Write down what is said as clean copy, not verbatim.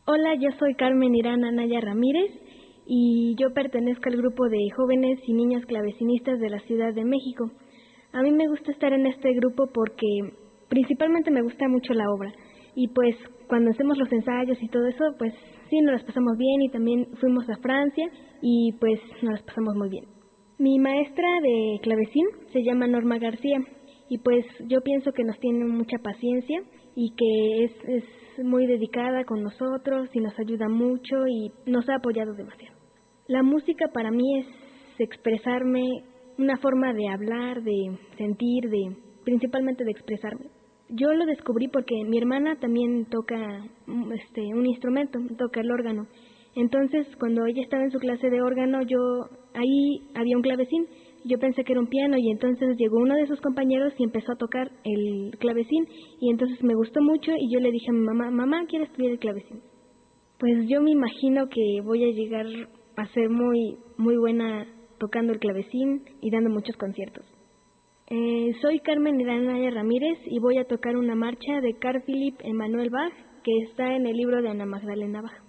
Hola, yo soy Carmen Irán Anaya Ramírez y yo pertenezco al grupo de jóvenes y niñas clavecinistas de la Ciudad de México. A mí me gusta estar en este grupo porque principalmente me gusta mucho la obra y pues cuando hacemos los ensayos y todo eso, pues sí, nos las pasamos bien y también fuimos a Francia y pues nos las pasamos muy bien. Mi maestra de clavecín se llama Norma García y pues yo pienso que nos tiene mucha paciencia y que es muy dedicada con nosotros y nos ayuda mucho y nos ha apoyado demasiado. La música para mí es expresarme, una forma de hablar, de sentir, principalmente de expresarme. Yo lo descubrí porque mi hermana también toca un instrumento, toca el órgano. Entonces, cuando ella estaba en su clase de órgano, ahí había un clavecín. Yo pensé que era un piano y entonces llegó uno de sus compañeros y empezó a tocar el clavecín y entonces me gustó mucho y yo le dije a mi mamá, mamá, quiero estudiar el clavecín. Pues yo me imagino que voy a llegar a ser muy buena tocando el clavecín y dando muchos conciertos. Soy Carmen Iranaya Ramírez y voy a tocar una marcha de Carl Philipp Emanuel Bach que está en el libro de Ana Magdalena Bach.